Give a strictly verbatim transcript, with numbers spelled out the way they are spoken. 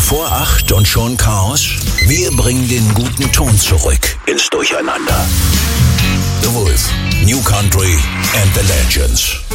Vor acht und schon Chaos? Wir bringen den guten Ton zurück ins Durcheinander. The Wolf, New Country and the Legends.